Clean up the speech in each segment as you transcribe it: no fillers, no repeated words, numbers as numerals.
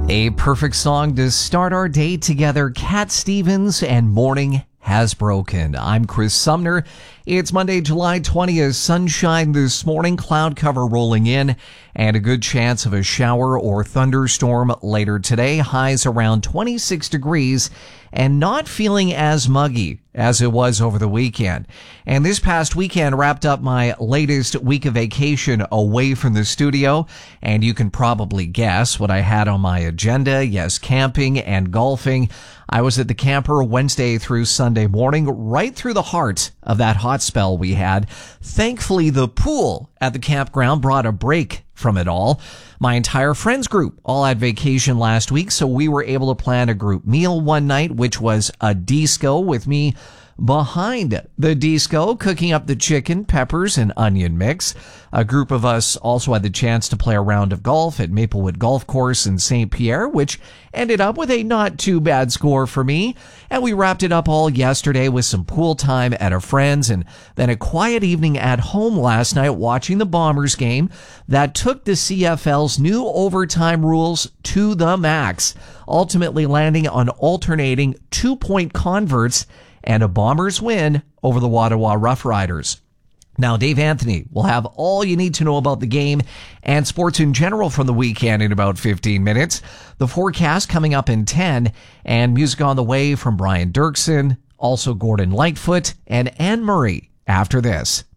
A perfect song to start our day together. Cat Stevens and Morning Has Broken. I'm Chris Sumner. It's Monday, July 20th. Sunshine this morning, cloud cover rolling in, and a good chance of a shower or thunderstorm later today. Highs around 26 degrees and not feeling as muggy as it was over the weekend. And this past weekend wrapped up my latest week of vacation away from the studio. And you can probably guess what I had on my agenda. Yes, camping and golfing. I was at the camper Wednesday through Sunday morning, right through the heart of that hot spell we had. Thankfully, the pool at the campground brought a break from it all. My entire friends group all had vacation last week, so we were able to plan a group meal one night, which was a disco with me behind the disco, cooking up the chicken, peppers, and onion mix. A group of us also had the chance to play a round of golf at Maplewood Golf Course in St. Pierre, which ended up with a not too bad score for me. And we wrapped it up all yesterday with some pool time at a friend's, and then a quiet evening at home last night watching the Bombers game that took the CFL's new overtime rules to the max, ultimately landing on alternating 2-point converts and a Bombers win over the Ottawa Rough Riders. Now, Dave Anthony will have all you need to know about the game and sports in general from the weekend in about 15 minutes. The forecast coming up in 10, and music on the way from Brian Dirksen, also Gordon Lightfoot, and Anne Murray after this.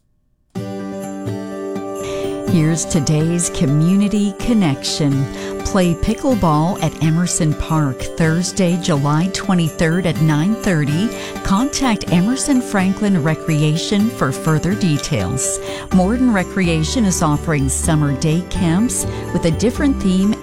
Here's today's Community Connection. Play pickleball at Emerson Park Thursday, July 23rd at 9:30. Contact Emerson Franklin Recreation for further details. Morden Recreation is offering summer day camps with a different theme